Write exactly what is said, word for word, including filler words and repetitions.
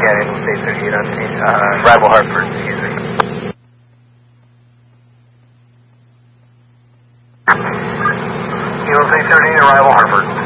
Yeah, Interstate thirty-eight on uh, Arrival Hartford, excuse me. Interstate thirty-eight, Arrival Hartford.